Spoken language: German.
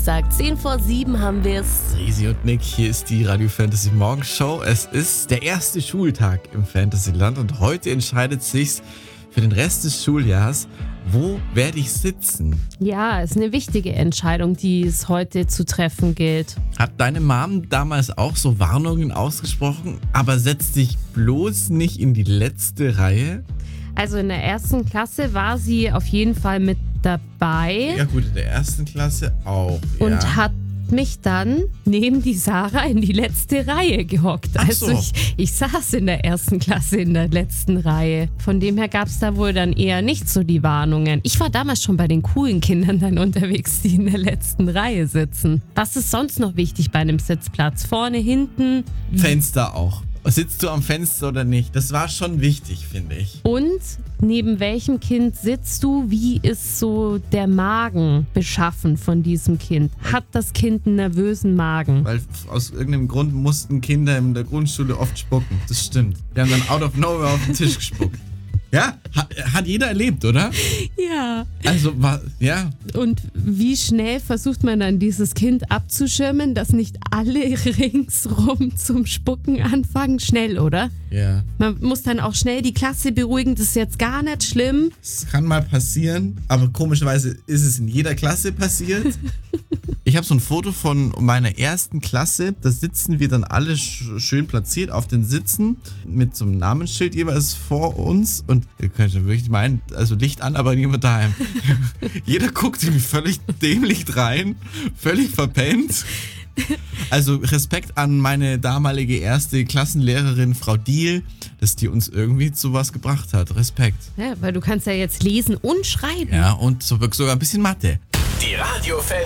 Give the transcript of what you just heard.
Sagt 6:10 haben wir's. Risi und Nick, hier ist die Radio Fantasy Morgenshow. Es ist der erste Schultag im Fantasyland und heute entscheidet sich's für den Rest des Schuljahres, wo werde ich sitzen? Ja, ist eine wichtige Entscheidung, die es heute zu treffen gilt. Hat deine Mom damals auch so Warnungen ausgesprochen, aber setz dich bloß nicht in die letzte Reihe? Also in der ersten Klasse war sie auf jeden Fall mit dabei. Ja gut, in der ersten Klasse auch, ja. Und hat mich dann neben die Sarah in die letzte Reihe gehockt. Ach so. Also ich saß in der ersten Klasse in der letzten Reihe. Von dem her gab es da wohl dann eher nicht so die Warnungen. Ich war damals schon bei den coolen Kindern dann unterwegs, die in der letzten Reihe sitzen. Was ist sonst noch wichtig bei einem Sitzplatz? Vorne, hinten? Fenster auch. Sitzt du am Fenster oder nicht? Das war schon wichtig, finde ich. Und neben welchem Kind sitzt du? Wie ist so der Magen beschaffen von diesem Kind? Hat das Kind einen nervösen Magen? Weil aus irgendeinem Grund mussten Kinder in der Grundschule oft spucken. Das stimmt. Die haben dann out of nowhere auf den Tisch gespuckt. Ja, hat jeder erlebt, oder? Ja. Also, ja. Und wie schnell versucht man dann dieses Kind abzuschirmen, dass nicht alle ringsrum zum Spucken anfangen? Schnell, oder? Ja. Man muss dann auch schnell die Klasse beruhigen, das ist jetzt gar nicht schlimm. Es kann mal passieren, aber komischerweise ist es in jeder Klasse passiert. Ich habe so ein Foto von meiner ersten Klasse, da sitzen wir dann alle schön platziert auf den Sitzen mit so einem Namensschild jeweils vor uns und ihr könnt ja wirklich meinen, also Licht an, aber niemand daheim. Jeder guckt irgendwie völlig dämlich rein, völlig verpennt. Also Respekt an meine damalige erste Klassenlehrerin, Frau Diehl, dass die uns irgendwie zu was gebracht hat. Respekt. Ja, weil du kannst ja jetzt lesen und schreiben. Ja, und sogar ein bisschen Mathe. Die Radio